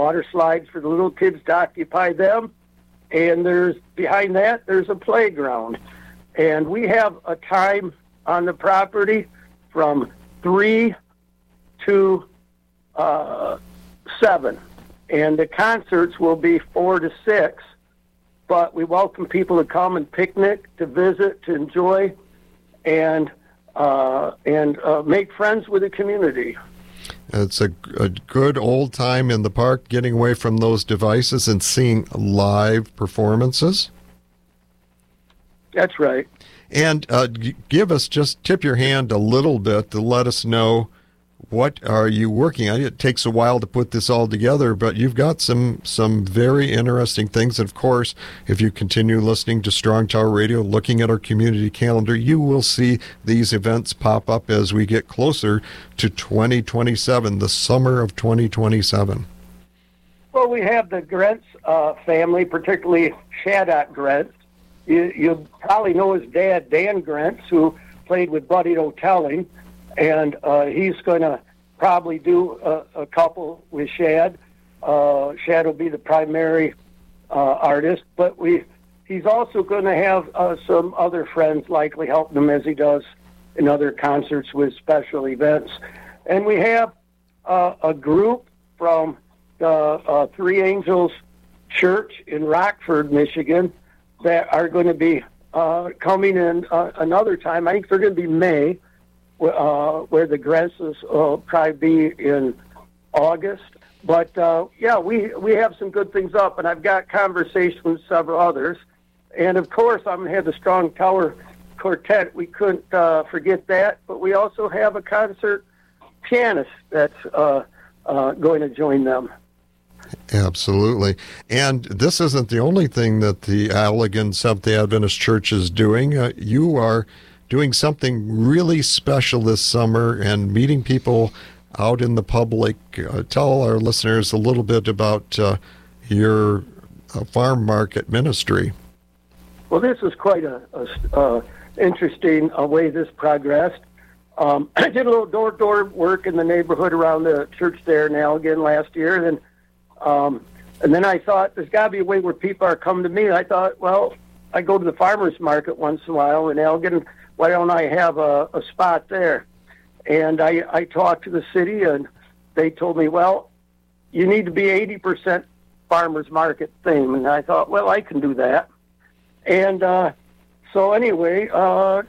water slides for the little kids to occupy them. And behind that, there's a playground. And we have a time on the property from 3 to 7. And the concerts will be 4 to 6. But we welcome people to come and picnic, to visit, to enjoy, and make friends with the community. It's a good old time in the park, getting away from those devices and seeing live performances. That's right. And tip your hand a little bit to let us know, what are you working on? It takes a while to put this all together, but you've got some very interesting things. And of course, if you continue listening to Strong Tower Radio, looking at our community calendar, you will see these events pop up as we get closer to 2027, the summer of 2027. Well, we have the Grentz family, particularly Shaddock Grentz. You probably know his dad, Dan Grentz, who played with Buddy O'Telling. And he's going to probably do a couple with Shad. Shad will be the primary artist, but he's also going to have some other friends likely helping him as he does in other concerts with special events. And we have a group from the Three Angels Church in Rockford, Michigan, that are going to be coming in another time. I think they're going to be May. Where the Grentzes will probably be in August. But, we have some good things up, and I've got conversations with several others. And, of course, I'm going to have the Strong Tower Quartet. We couldn't forget that. But we also have a concert pianist that's going to join them. Absolutely. And this isn't the only thing that the Allegan Seventh-day Adventist Church is doing. You are doing something really special this summer and meeting people out in the public. Tell our listeners a little bit about your farm market ministry. Well, this is quite a interesting way this progressed. I did a little door-to-door work in the neighborhood around the church there in Allegan last year, and then I thought there's got to be a way where people are coming to me. I thought, well, I go to the farmers market once in a while in Allegan. Why don't I have a spot there? And I talked to the city, and they told me, well, you need to be 80% farmers market theme. And I thought, well, I can do that. And so anyway, we're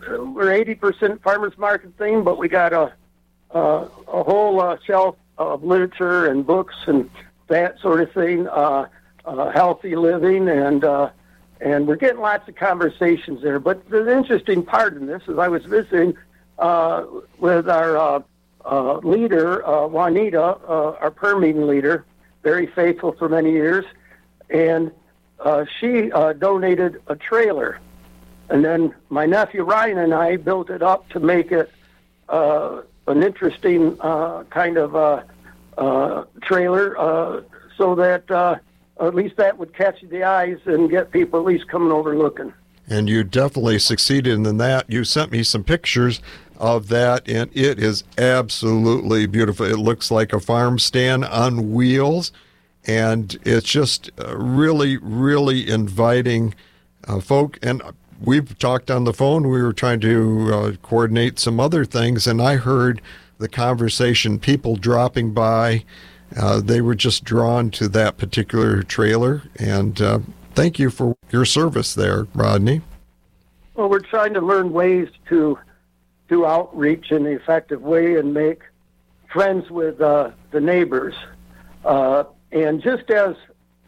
80% farmers market theme, but we got a whole shelf of literature and books and that sort of thing, healthy living, and we're getting lots of conversations there. But the interesting part in this is I was visiting with our leader, Juanita, our prayer meeting leader, very faithful for many years, and she donated a trailer. And then my nephew Ryan and I built it up to make it an interesting kind of trailer so that at least that would catch the eyes and get people at least coming over looking. And you definitely succeeded in that. You sent me some pictures of that, and it is absolutely beautiful. It looks like a farm stand on wheels, and it's just really, really inviting folk. And we've talked on the phone. We were trying to coordinate some other things, and I heard the conversation, people dropping by. They were just drawn to that particular trailer, and thank you for your service there, Rodney. Well, we're trying to learn ways to do outreach in an effective way and make friends with the neighbors. And just as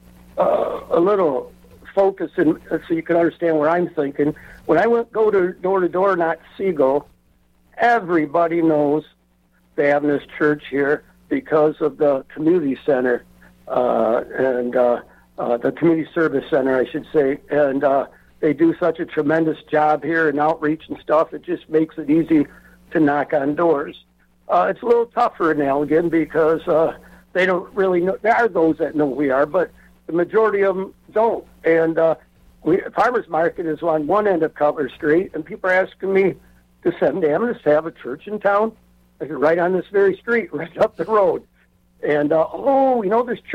a little focus, so you can understand where I'm thinking, when I go to door, not Seagull, everybody knows the Adventist Church here because of the community center and the community service center, I should say. And they do such a tremendous job here in outreach and stuff. It just makes it easy to knock on doors. It's a little tougher in Allegan because they don't really know. There are those that know who we are, but the majority of them don't. And Farmers Market is on one end of Cutler Street, and people are asking me to Seventh-day Adventists have a church in town. I said, right on this very street, right up the road. And, there's church